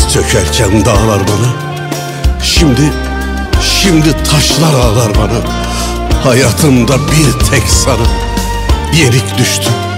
tökerken dağlar bana, şimdi taşlar ağlar bana. Hayatımda bir tek sana yenik düştü.